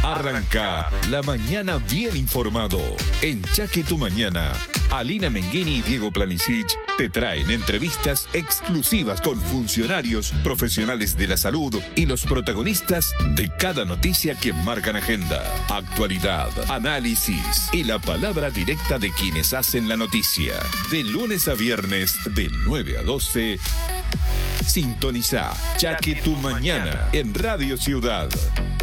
Arranca la mañana bien informado. En Chaque Tu Mañana, Alina Menghini y Diego Planicic te traen entrevistas exclusivas con funcionarios, profesionales de la salud y los protagonistas de cada noticia que marcan agenda, actualidad, análisis y la palabra directa de quienes hacen la noticia. De lunes a viernes, de 9 a 12, sintoniza Chaque Tu Mañana en Radio Ciudad.